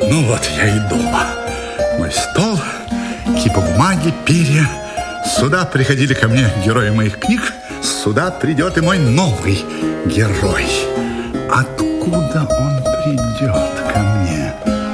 Ну вот, я и дома. Мой стол, кипа бумаги, перья. Сюда приходили ко мне герои моих книг. Сюда придет и мой новый герой. Откуда он придет ко мне?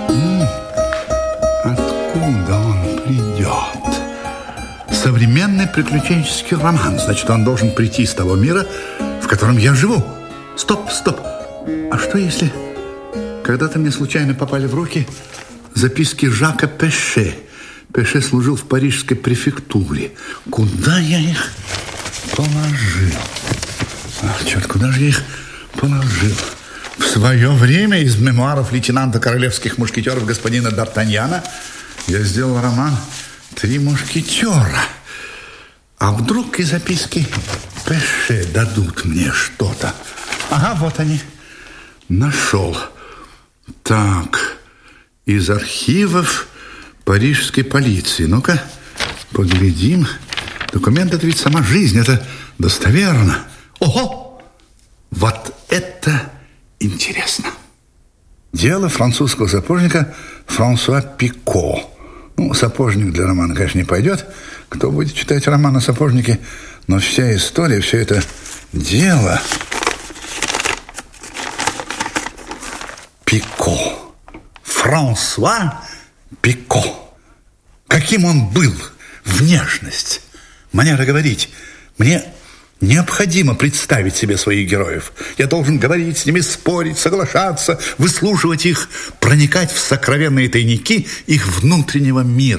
Откуда он придет? Современный приключенческий роман. Значит, он должен прийти из того мира, в котором я живу. Стоп. А что если когда-то мне случайно попали в руки записки Жака Пеше? Пеше служил в парижской префектуре. Куда я их положил? Ах, черт, куда же я их положил? В свое время из мемуаров лейтенанта королевских мушкетеров господина Д'Артаньяна я сделал роман «Три мушкетера». А вдруг и записки Пеше дадут мне что-то? Ага, вот они. Нашел. Так, из архивов парижской полиции. Ну-ка, поглядим. Документ — это ведь сама жизнь, это достоверно. Ого! Вот это интересно. Дело французского сапожника Франсуа Пико. Ну, сапожник для романа, конечно, не пойдет. Кто будет читать роман о сапожнике? Но вся история, все это дело... Пико. Франсуа Пико. Каким он был? Внешность, манера говорить. Мне необходимо представить себе своих героев. Я должен говорить с ними, спорить, соглашаться, выслушивать их, проникать в сокровенные тайники их внутреннего мира.